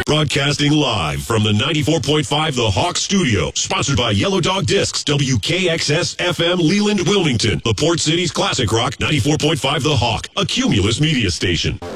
Broadcasting live from the 94.5 The Hawk Studio. Sponsored by Yellow Dog Discs, WKXS FM Leland, Wilmington. The Port City's classic rock, 94.5 The Hawk, a Cumulus media station.